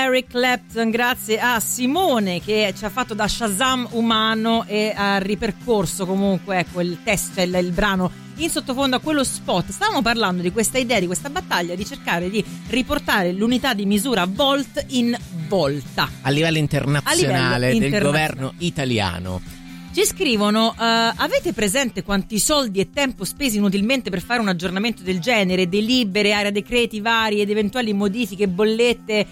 Eric Clapton, grazie a Simone che ci ha fatto da Shazam umano e ha ripercorso comunque, ecco, il testo, il brano in sottofondo a quello spot. Stavamo parlando di questa idea, di questa battaglia di cercare di riportare l'unità di misura volt in volta a livello internazionale, del governo italiano. Ci scrivono: avete presente quanti soldi e tempo spesi inutilmente per fare un aggiornamento del genere, delibere, area decreti vari ed eventuali modifiche, bollette,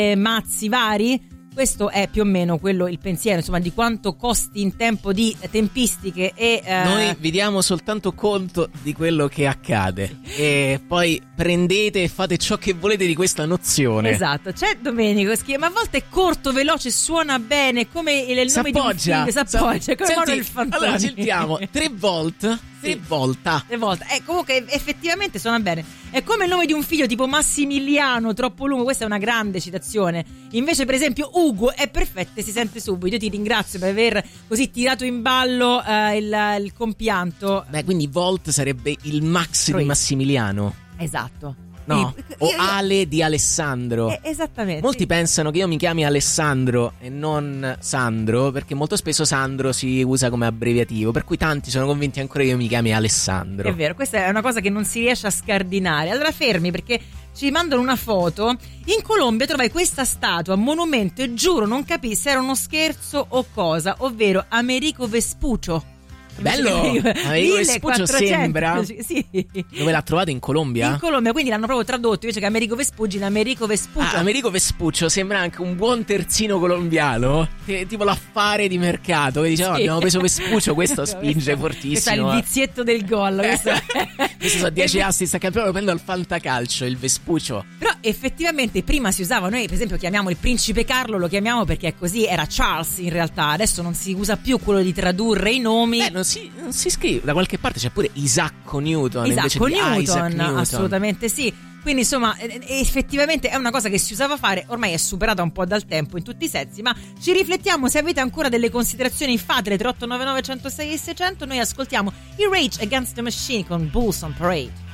mazzi vari? Questo è più o meno quello, il pensiero, insomma, di quanto costi in tempo di tempistiche e noi vi diamo soltanto conto di quello che accade e poi prendete e fate ciò che volete di questa nozione. Esatto. C'è Domenico che scrive: ma a volte è corto, veloce, suona bene, come il nome di un figlio, s'appoggia come Mauro il Fantoni. Allora sentiamo 3 volt. Tre volte. Comunque effettivamente suona bene. È come il nome di un figlio, tipo Massimiliano, troppo lungo. Questa è una grande citazione. Invece per esempio Ugo è perfetto e si sente subito. Io ti ringrazio per aver così tirato in ballo il compianto. Beh, quindi Volt sarebbe il Max di Massimiliano. Esatto. No, o Ale di Alessandro. Esattamente. Molti pensano che io mi chiami Alessandro e non Sandro, perché molto spesso Sandro si usa come abbreviativo, per cui tanti sono convinti ancora che io mi chiami Alessandro. È vero, questa è una cosa che non si riesce a scardinare. Allora fermi, perché ci mandano una foto. In Colombia trovai questa statua, monumento, e giuro non capii se era uno scherzo o cosa, ovvero Americo Vespuccio. Bello, Americo Vespuccio sembra. Sì. Dove l'ha trovato? In Colombia? In Colombia, quindi l'hanno proprio tradotto invece che Americo Vespucci in Americo Vespuccio. Americo Vespuccio sembra anche un buon terzino colombiano, tipo l'affare di mercato che diceva: abbiamo preso Vespuccio, questo spinge fortissimo. Questo è il vizietto del gol. Questo sono 10 assist, che lo prendo al fantacalcio, il Vespuccio. Però effettivamente prima si usava, noi per esempio chiamiamo il principe Carlo, lo chiamiamo perché è così, era Charles in realtà, adesso non si usa più quello di tradurre i nomi. Non si scrive, da qualche parte c'è pure Isacco Newton Isaac Newton. Assolutamente sì. Quindi insomma effettivamente è una cosa che si usava fare, ormai è superata un po' dal tempo in tutti i sensi, ma ci riflettiamo. Se avete ancora delle considerazioni fatele. 3899 106 e 600. Noi ascoltiamo i Rage Against the Machine con Bulls on Parade.